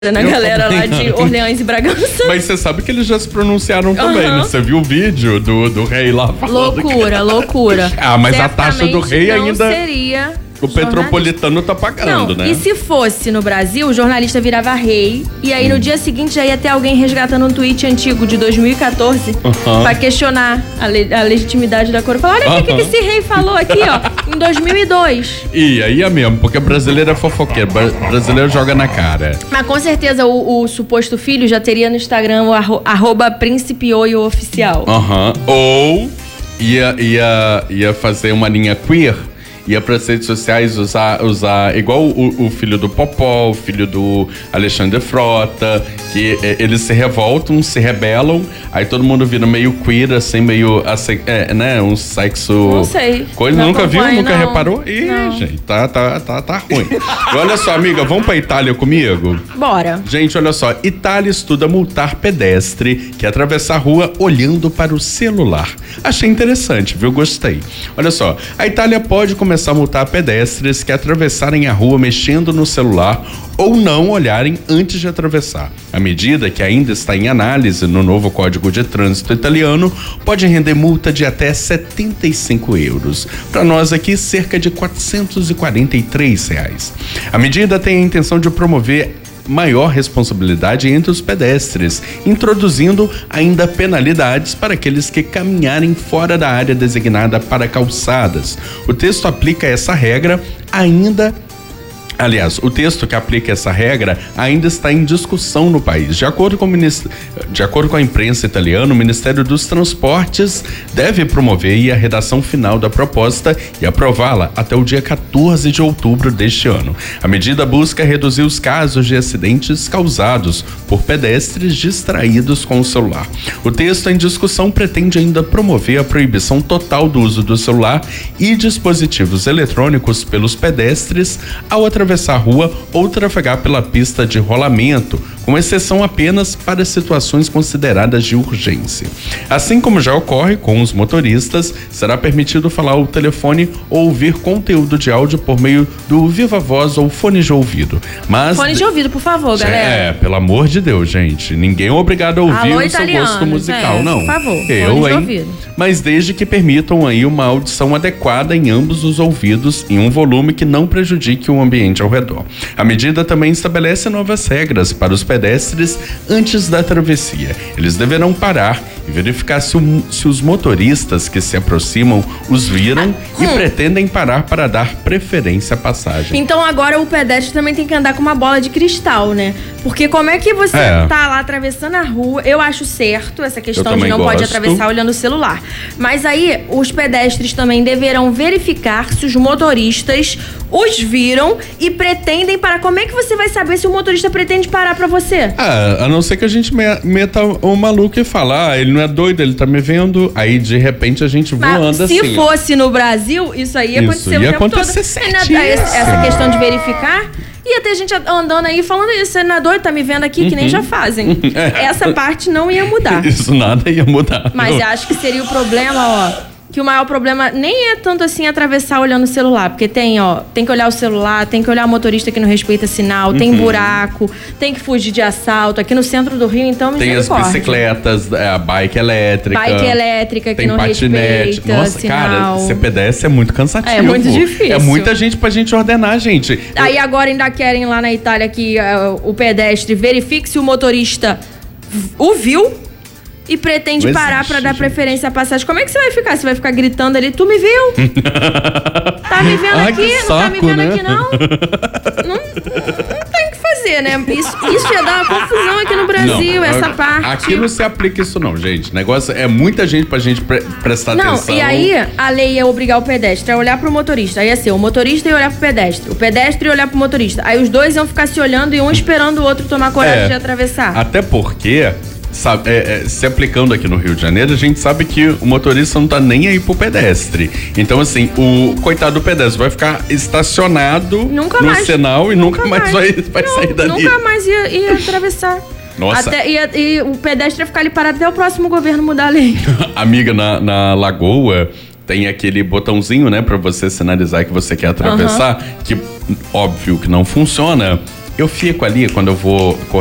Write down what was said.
na galera lá de Orleans e Bragança. Mas você sabe que eles já se pronunciaram também, né? Você viu o vídeo do rei lá falando? Loucura. Ah, mas a taxa do rei ainda... seria... O Petropolitano tá pagando, né? E se fosse no Brasil, o jornalista virava rei. E aí no dia seguinte já ia ter alguém resgatando um tweet antigo de 2014 pra questionar a legitimidade da coroa. Falar, olha o que esse rei falou aqui, ó, em 2002. E aí é mesmo, porque brasileiro é fofoqueiro, brasileiro joga na cara. Mas com certeza o suposto filho já teria no Instagram o @príncipeoiooficial. Ou ia fazer uma linha queer. Ia para as redes sociais usar igual o filho do Popó, o filho do Alexandre Frota, que eles se revoltam, se rebelam, aí todo mundo vira meio queer, assim, meio, né, um sexo... Não sei. Coisa, nunca viu, nunca reparou? Ih, gente, tá ruim. E olha só, amiga, vamos pra Itália comigo? Bora. Gente, olha só, Itália estuda multar pedestre que atravessa a rua olhando para o celular. Achei interessante, viu? Gostei. Olha só, a Itália pode começar a multar pedestres que atravessarem a rua mexendo no celular ou não olharem antes de atravessar. A medida, que ainda está em análise no novo Código de Trânsito italiano, pode render multa de até 75 euros. Para nós aqui, cerca de R$443. A medida tem a intenção de promover maior responsabilidade entre os pedestres, introduzindo ainda penalidades para aqueles que caminharem fora da área designada para calçadas. O texto aplica essa regra Aliás, o texto que aplica essa regra ainda está em discussão no país. De acordo com a imprensa italiana, o Ministério dos Transportes deve promover a redação final da proposta e aprová-la até o dia 14 de outubro deste ano. A medida busca reduzir os casos de acidentes causados por pedestres distraídos com o celular. O texto em discussão pretende ainda promover a proibição total do uso do celular e dispositivos eletrônicos pelos pedestres ao atravessar a rua ou trafegar pela pista de rolamento, com exceção apenas para situações consideradas de urgência. Assim como já ocorre com os motoristas, será permitido falar ao telefone ou ouvir conteúdo de áudio por meio do Viva Voz ou fone de ouvido. Mas fone de ouvido, por favor, galera. Pelo amor de Deus, gente. Ninguém é obrigado a ouvir o seu gosto musical, não. Por favor, fone de ouvido. Mas desde que permitam aí uma audição adequada em ambos os ouvidos, em um volume que não prejudique o ambiente ao redor. A medida também estabelece novas regras para os pedestres antes da travessia. Eles deverão parar e verificar se os motoristas que se aproximam os viram e pretendem parar para dar preferência à passagem. Então agora o pedestre também tem que andar com uma bola de cristal, né? Porque como é que você tá lá atravessando a rua? Eu acho certo essa questão de não pode atravessar olhando o celular. Mas aí os pedestres também deverão verificar se os motoristas os viram e pretendem parar. Como é que você vai saber se o motorista pretende parar pra você? A não ser que a gente meta o maluco e fala, ele não é doido, ele tá me vendo, aí de repente a gente voando assim. Se fosse no Brasil, isso aí ia acontecer o tempo todo. Essa questão de verificar, ia ter gente andando aí falando isso, você não é doido, tá me vendo aqui, que nem já fazem. Essa parte não ia mudar. Isso nada ia mudar. Mas eu acho que seria o problema, que o maior problema nem é tanto assim atravessar olhando o celular, porque tem que olhar o celular, tem que olhar o motorista que não respeita sinal, tem buraco, tem que fugir de assalto. Aqui no centro do Rio, então, tem as bicicletas, a bike elétrica que não respeita. Nossa, sinal. Cara, ser pedestre é muito cansativo. É muito difícil. É muita gente pra gente ordenar, gente. Aí agora ainda querem lá na Itália que o pedestre verifique se o motorista o viu e pretende parar pra dar preferência à passagem. Como é que você vai ficar? Você vai ficar gritando ali, tu me viu? Tá me vendo aqui? Não tá me vendo aqui, não? Não tem o que fazer, né? Isso ia dar uma confusão aqui no Brasil, essa parte. Aqui não se aplica isso não, gente. O negócio é muita gente pra gente prestar atenção. Não, e aí a lei ia obrigar o pedestre a olhar pro motorista. Aí ia ser o motorista ia olhar pro pedestre, o pedestre ia olhar pro motorista. Aí os dois iam ficar se olhando e um esperando o outro tomar coragem de atravessar. Até porque... se aplicando aqui no Rio de Janeiro, a gente sabe que o motorista não tá nem aí pro pedestre. Então, assim, o coitado do pedestre vai ficar estacionado no sinal e nunca mais vai sair dali. Nunca mais ia atravessar. Nossa. E o pedestre ia ficar ali parado até o próximo governo mudar a lei. Amiga, na Lagoa tem aquele botãozinho, né, pra você sinalizar que você quer atravessar, que óbvio que não funciona. Eu fico ali, quando eu vou